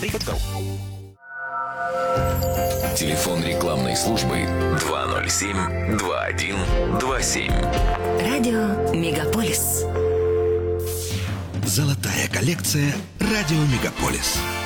Приходько. Телефон рекламной службы 207-2127. Радио Мегаполис. Золотая коллекция «Радио Мегаполис».